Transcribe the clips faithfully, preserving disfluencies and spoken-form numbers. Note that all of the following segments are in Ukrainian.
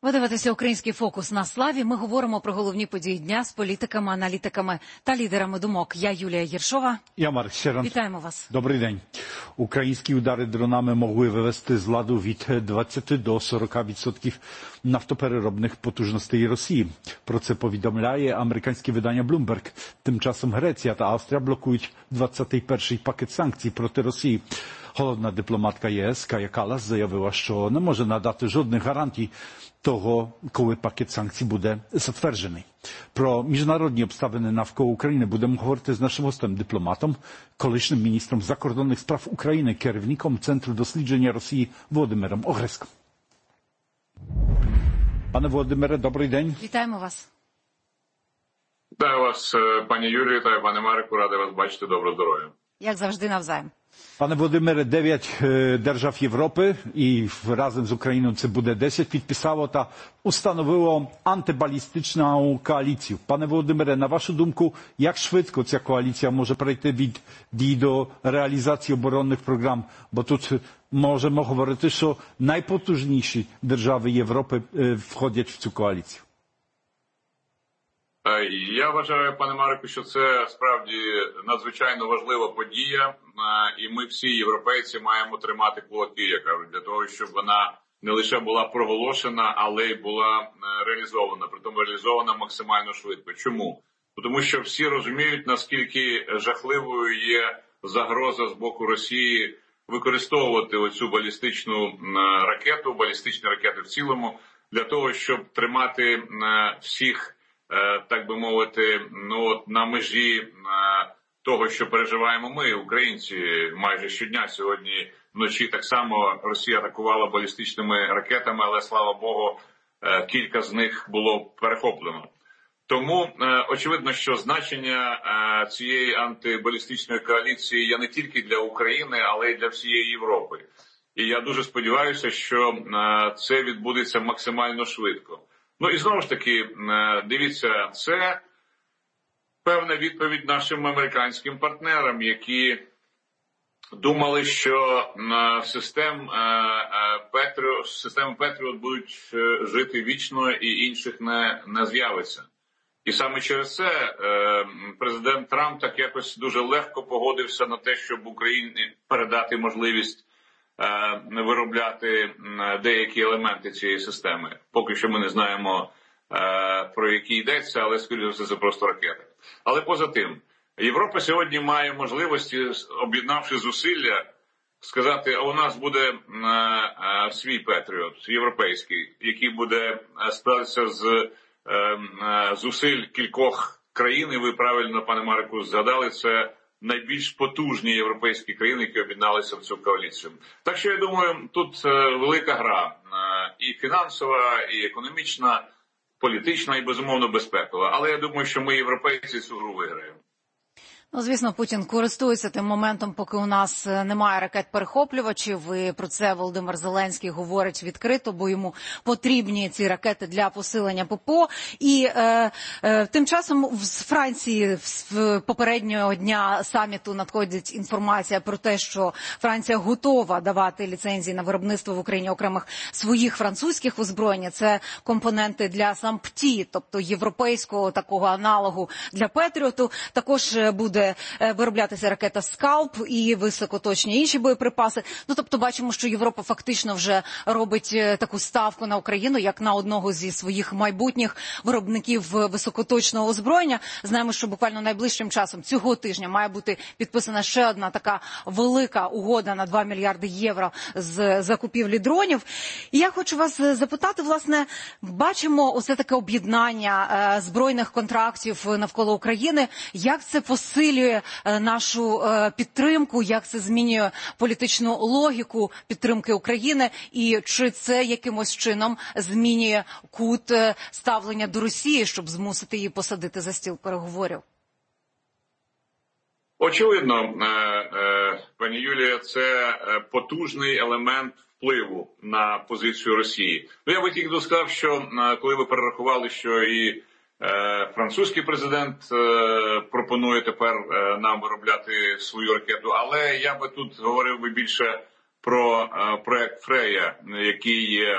Ви дивитеся «Український фокус» на Славі. Ми говоримо про головні події дня з політиками, аналітиками та лідерами думок. Я Юлія Єршова. Я Марк Сєрант. Вітаємо вас. Добрий день. Українські удари дронами могли вивести з ладу від двадцяти до сорока відсотків нафтопереробних потужностей Росії. Про це повідомляє американське видання Bloomberg. Тим часом Греція та Австрія блокують двадцятий перший пакет санкцій проти Росії. Головна дипломатка ЄС Кая Калас заявила, що не може надати жодних гарантій того, коли пакет санкцій буде затверджений. Про міжнародні обставини навколо України будемо говорити з нашим гостем, дипломатом, колишнім міністром закордонних справ України, керівником Центру дослідження Росії Володимиром Огреском. Пане Володимире, добрий день. Вітаємо вас. Вітаю вас, пані Юлію, вітаю, пане Марку, радий вас бачити, доброго здоров'я. Як завжди, навзаєм. Panie Władimire, dziewięć держав Європи і разом з Україною це буде десять підписало та установило антибалістичну коаліцію. Пане Володимире, на вашу думку, як швидко ця коаліція може перейти від дій до реалізації оборонних програм? Бо тут можемо говорити, що найпотужніші держави Європи входять в цю коаліцію. Я вважаю, пане Марику, що це справді надзвичайно важлива подія, і ми всі європейці маємо тримати кулаки, я кажу, для того, щоб вона не лише була проголошена, але й була реалізована, притому реалізована максимально швидко. Чому? Тому що всі розуміють, наскільки жахливою є загроза з боку Росії використовувати оцю балістичну ракету, балістичні ракети в цілому, для того, щоб тримати всіх, так би мовити, ну от на межі того, що переживаємо ми, українці, майже щодня. Сьогодні вночі так само Росія атакувала балістичними ракетами, але, слава Богу, кілька з них було перехоплено. Тому очевидно, що значення цієї антибалістичної коаліції є не тільки для України, але й для всієї Європи. І я дуже сподіваюся, що це відбудеться максимально швидко. Ну і знову ж таки, дивіться, це певна відповідь нашим американським партнерам, які думали, що систем Петріот, системи Петріот будуть жити вічно і інших не, не з'явиться. І саме через це президент Трамп так якось дуже легко погодився на те, щоб Україні передати можливість виробляти деякі елементи цієї системи. Поки що ми не знаємо, про які йдеться, але, скоріше за все, це просто ракети. Але поза тим, Європа сьогодні має можливості, об'єднавши зусилля, сказати, а у нас буде свій Петріот, європейський, який буде складатися з зусиль кількох країн, і ви правильно, пане Марку, згадали, це найбільш потужні європейські країни, які об'єдналися в цю коаліцію. Так що, я думаю, тут велика гра і фінансова, і економічна, політична, і, безумовно, безпекова. Але я думаю, що ми, європейці, цю гру виграємо. Ну, звісно, Путін користується тим моментом, поки у нас немає ракет-перехоплювачів. І про це Володимир Зеленський говорить відкрито, бо йому потрібні ці ракети для посилення ППО. І е, е, тим часом з Франції з попереднього дня саміту надходить інформація про те, що Франція готова давати ліцензії на виробництво в Україні окремих своїх французьких озброєнь. Це компоненти для САМПТІ, тобто європейського такого аналогу для Петріоту. Також буде вироблятися ракета «Скалп» і високоточні інші боєприпаси. Ну, тобто бачимо, що Європа фактично вже робить таку ставку на Україну, як на одного зі своїх майбутніх виробників високоточного озброєння. Знаємо, що буквально найближчим часом, цього тижня, має бути підписана ще одна така велика угода на два мільярди євро з закупівлі дронів. І я хочу вас запитати, власне, бачимо оце таке об'єднання збройних контрактів навколо України. Як це посилює нашу підтримку, як це змінює політичну логіку підтримки України, і чи це якимось чином змінює кут ставлення до Росії, щоб змусити її посадити за стіл переговорів? Очевидно, пані Юлія, це потужний елемент впливу на позицію Росії. Ну, я би тільки сказав, що коли ви перерахували, що і французький президент пропонує тепер нам виробляти свою ракету, але я би тут говорив би більше про проект Фрея, який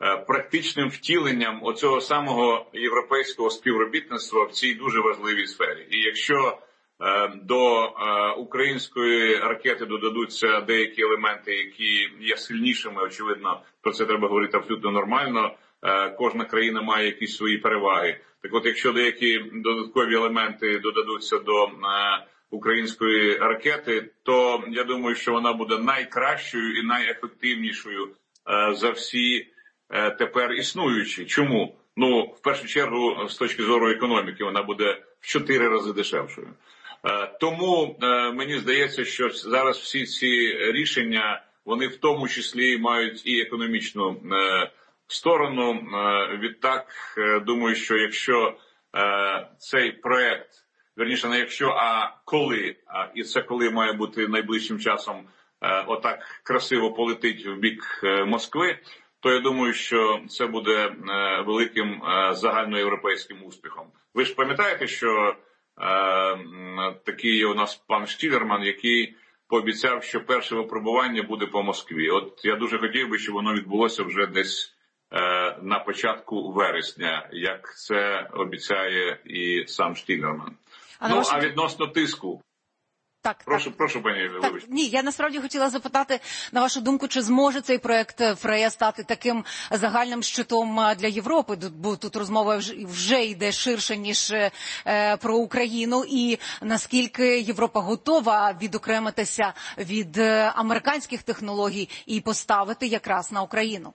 практичним втіленням оцього самого європейського співробітництва в цій дуже важливій сфері. І якщо до української ракети додадуться деякі елементи, які є сильнішими, очевидно, про це треба говорити абсолютно нормально, кожна країна має якісь свої переваги. Так от, якщо деякі додаткові елементи додадуться до української ракети, то я думаю, що вона буде найкращою і найефективнішою за всі тепер існуючі. Чому? Ну, в першу чергу, з точки зору економіки, вона буде в чотири рази дешевшою. Тому мені здається, що зараз всі ці рішення, вони в тому числі мають і економічну сторону. Відтак, думаю, що якщо цей проект, верніше не якщо, а коли, і це коли має бути найближчим часом отак красиво полетить в бік Москви, то я думаю, що це буде великим загальноєвропейським успіхом. Ви ж пам'ятаєте, що такий є у нас пан Штілерман, який пообіцяв, що перше випробування буде по Москві. От я дуже хотів би, щоб воно відбулося вже десь на початку вересня, як це обіцяє і сам Штілерман. А ну, а відносно тиску. Так, прошу, так. прошу, пані, так, вибачте. Ні, я насправді хотіла запитати, на вашу думку, чи зможе цей проект Фрея стати таким загальним щитом для Європи, бо тут розмова вже, вже йде ширше, ніж е, про Україну, і наскільки Європа готова відокремитися від американських технологій і поставити якраз на Україну?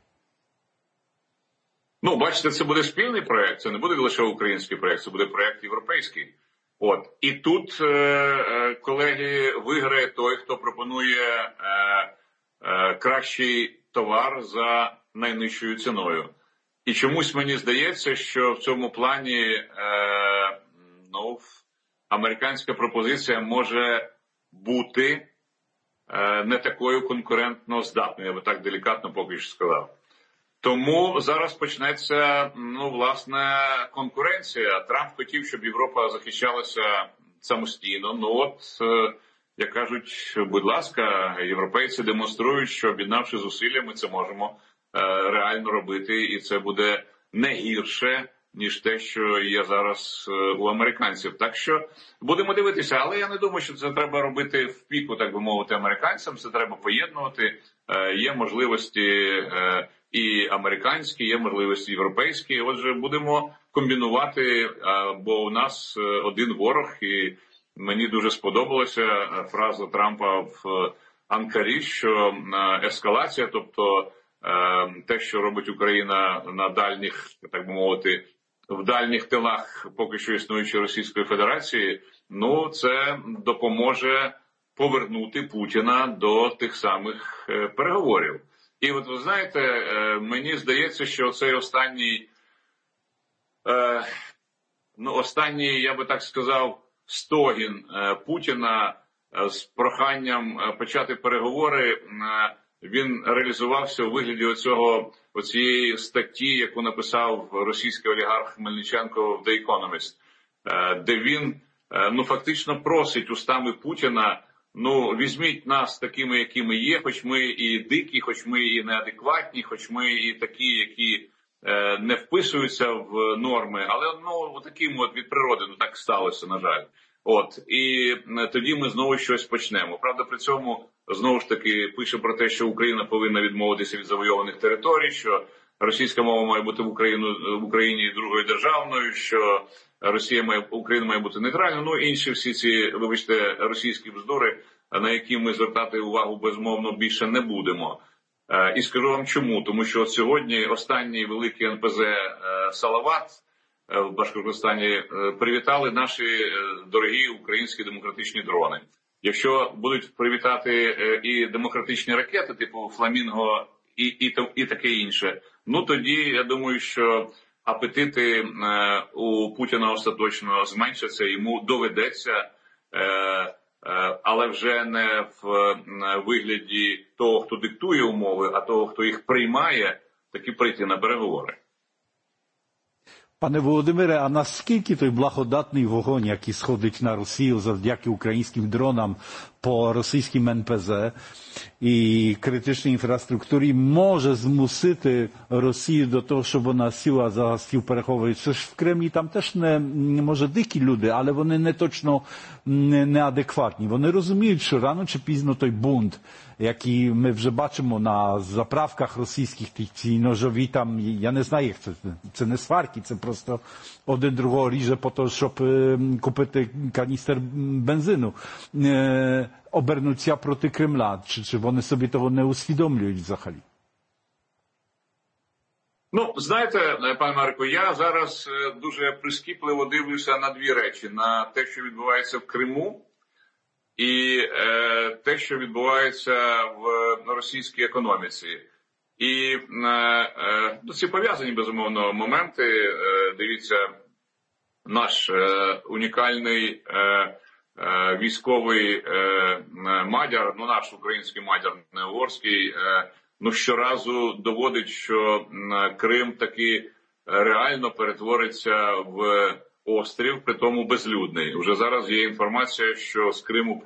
Ну, бачите, це буде спільний проект, це не буде лише український проект, це буде проект європейський. От. І тут, е, колеги, виграє той, хто пропонує е, е, кращий товар за найнижчою ціною. І чомусь мені здається, що в цьому плані е, ну, американська пропозиція може бути е, не такою конкурентно здатною, я би так делікатно поки що сказав. Тому зараз почнеться, ну, власне, конкуренція. Трамп хотів, щоб Європа захищалася самостійно. Ну от, як кажуть, будь ласка, європейці демонструють, що, об'єднавши зусилля, ми це можемо реально робити. І це буде не гірше, ніж те, що є зараз у американців. Так що будемо дивитися. Але я не думаю, що це треба робити в піку, так би мовити, американцям. Це треба поєднувати. Є можливості і американські, є можливості європейські. Отже, будемо комбінувати, бо у нас один ворог, і мені дуже сподобалася фраза Трампа в Анкарі, що ескалація, тобто те, що робить Україна на дальніх, так би мовити, в дальніх тилах поки що існуючої Російської Федерації, ну, це допоможе повернути Путіна до тих самих переговорів. І от ви знаєте, мені здається, що цей останній, ну, останній, я би так сказав, стогін Путіна з проханням почати переговори, він реалізувався у вигляді оцього, оцієї статті, яку написав російський олігарх Мельниченко в The Economist, де він, ну, фактично просить устами Путіна: ну, візьміть нас такими, якими є, хоч ми і дикі, хоч ми і неадекватні, хоч ми і такі, які е, не вписуються в норми, але, ну, таким от від природи, ну, так сталося, на жаль. От, і тоді ми знову щось почнемо. Правда, при цьому, знову ж таки, пише про те, що Україна повинна відмовитися від завойованих територій, що російська мова має бути в, Україну, в Україні другою державною, що Росія має, Україна має бути нейтральною, ну, інші всі ці, вибачте, російські бздури, на які ми звертати увагу безмовно більше не будемо. І скажу вам чому. Тому що от сьогодні останній великий ен пе зет «Салават» в Башкортостані привітали наші дорогі українські демократичні дрони. Якщо будуть привітати і демократичні ракети, типу «Фламінго» і, і, і таке інше, ну тоді, я думаю, що апетити у Путіна остаточно зменшаться, йому доведеться, але вже не в вигляді того, хто диктує умови, а того, хто їх приймає, таки прийти на переговори. Пане Володимире, а наскільки той благодатний вогонь, який сходить на Росію завдяки українським дронам по російським ен пе зет і критичній інфраструктурі, може змусити Росію до того, щоб вона сіла за стіл переговорів? Це ж в Кремлі там теж не, може, дикі люди, але вони не точно не, неадекватні. Вони розуміють, що рано чи пізно той бунт, який ми вже бачимо на заправках російських, ті ножові там, я не знаю, як це, це не сварки, це просто один другого ріже по то, щоб купити каністр бензину, обернуться проти Кремля. Чи, чи вони собі того не усвідомлюють взагалі? Ну, знаєте, пане Марко, я зараз дуже прискіпливо дивлюся на дві речі. На те, що відбувається в Криму, і е, те, що відбувається в російській економіці. І е, е, ці пов'язані, безумовно, моменти. Е, дивіться, наш е, унікальний е, е, військовий е, мадяр, ну наш український мадяр, не угорський, е, ну щоразу доводить, що е, Крим таки реально перетвориться в острів, при тому безлюдний. Уже зараз є інформація, що з Криму